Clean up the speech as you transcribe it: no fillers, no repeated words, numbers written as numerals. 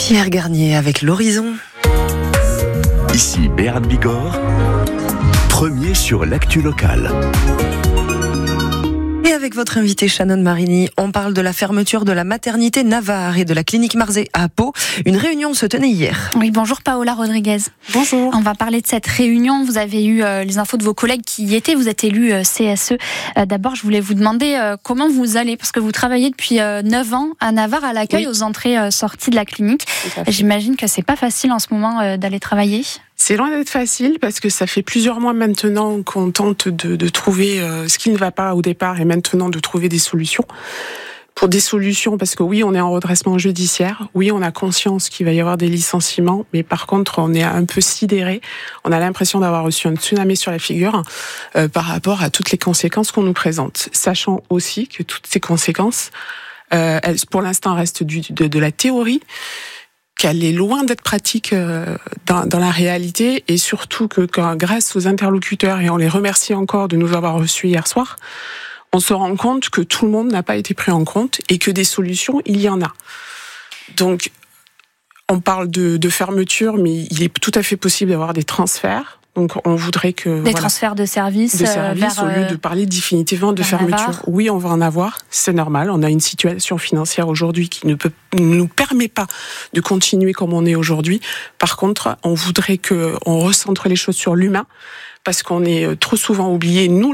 Pierre Garnier avec l'Horizon. Ici Béat Bigorre, premier sur l'actu locale. Et avec votre invité Shannon Marini, on parle de la fermeture de la maternité Navarre et de la clinique Marzé à Pau. Une réunion se tenait hier. Oui, bonjour Paola Rodriguez. Bonjour. On va parler de cette réunion. Vous avez eu les infos de vos collègues qui y étaient. Vous êtes élu CSE. D'abord, je voulais vous demander comment vous allez, parce que vous travaillez depuis 9 ans à Navarre à l'accueil aux entrées-sorties de la clinique. J'imagine que c'est pas facile en ce moment d'aller travailler. C'est loin d'être facile parce que ça fait plusieurs mois maintenant qu'on tente de trouver ce qui ne va pas au départ et maintenant de trouver des solutions. Pour des solutions, parce que oui, on est en redressement judiciaire, oui, on a conscience qu'il va y avoir des licenciements, mais par contre, on est un peu sidéré. On a l'impression d'avoir reçu un tsunami sur la figure par rapport à toutes les conséquences qu'on nous présente. Sachant aussi que toutes ces conséquences, elles, pour l'instant, restent de la théorie, qu'elle est loin d'être pratique dans la réalité, et surtout que grâce aux interlocuteurs, et on les remercie encore de nous avoir reçus hier soir, on se rend compte que tout le monde n'a pas été pris en compte et que des solutions, il y en a. Donc, on parle de fermeture, mais il est tout à fait possible d'avoir des transferts. Donc, on voudrait que... Des transferts de services vers, au lieu de parler définitivement de fermeture. Navarre. Oui, on va en avoir, c'est normal. On a une situation financière aujourd'hui qui ne nous permet pas de continuer comme on est aujourd'hui. Par contre, on voudrait qu'on recentre les choses sur l'humain, parce qu'on est trop souvent oublié, nous,